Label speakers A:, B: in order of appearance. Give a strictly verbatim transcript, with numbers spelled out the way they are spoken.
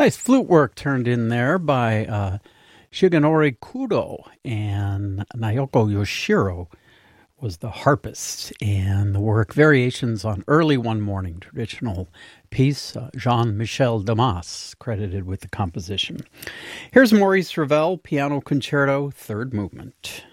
A: Nice flute work turned in there by uh, Shigenori Kudo, and Naoko Yoshiro was the harpist, and the work Variations on Early One Morning, traditional piece, uh, Jean-Michel Damas, credited with the composition. Here's Maurice Ravel, Piano Concerto, third movement.